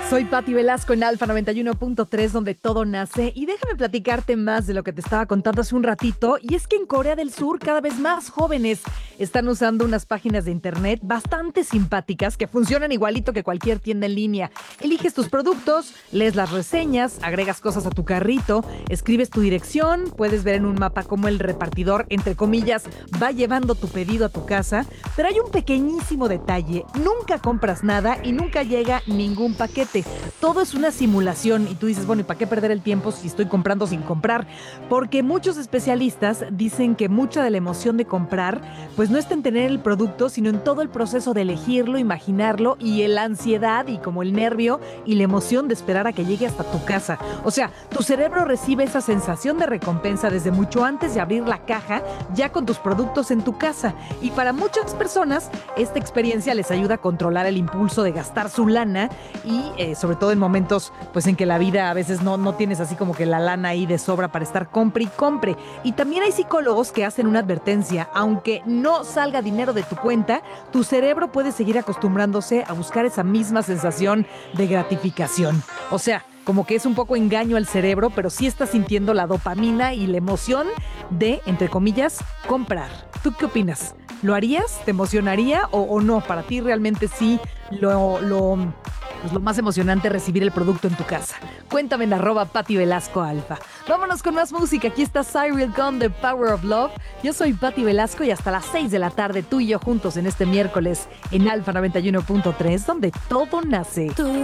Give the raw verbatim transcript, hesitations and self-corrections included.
Soy Pati Velasco en Alfa noventa y uno punto tres, donde todo nace. Y déjame platicarte más de lo que te estaba contando hace un ratito. Y es que en Corea del Sur cada vez más jóvenes están usando unas páginas de internet bastante simpáticas que funcionan igualito que cualquier tienda en línea. Eliges tus productos, lees las reseñas, agregas cosas a tu carrito, escribes tu dirección, puedes ver en un mapa cómo el repartidor, entre comillas, va llevando tu pedido a tu casa. Pero hay un pequeñísimo detalle: nunca compras nada y nunca llega ningún paquete. Todo es una simulación y tú dices, bueno, ¿y para qué perder el tiempo si estoy comprando sin comprar? Porque muchos especialistas dicen que mucha de la emoción de comprar pues no está en tener el producto, sino en todo el proceso de elegirlo, imaginarlo, y la ansiedad y como el nervio y la emoción de esperar a que llegue hasta tu casa. O sea, tu cerebro recibe esa sensación de recompensa desde mucho antes de abrir la caja, ya con tus productos en tu casa. Y para muchas personas esta experiencia les ayuda a controlar el impulso de gastar su lana y eh, sobre todo en momentos pues en que la vida a veces no, no tienes así como que la lana ahí de sobra para estar compre y compre. Y también hay psicólogos que hacen una advertencia: aunque no salga dinero de tu cuenta, tu cerebro puede seguir acostumbrándose a buscar esa misma sensación de gratificación. O sea, como que es un poco engaño al cerebro, pero sí estás sintiendo la dopamina y la emoción de, entre comillas, comprar. ¿Tú qué opinas? ¿Lo harías? ¿Te emocionaría o, o no? Para ti realmente sí lo, lo, pues lo más emocionante es recibir el producto en tu casa. Cuéntame en arroba Pati Velasco Alfa. Vámonos con más música. Aquí está Cyril con The Power of Love. Yo soy Pati Velasco y hasta las seis de la tarde tú y yo juntos en este miércoles en Alfa noventa y uno punto tres, donde todo nace. Tú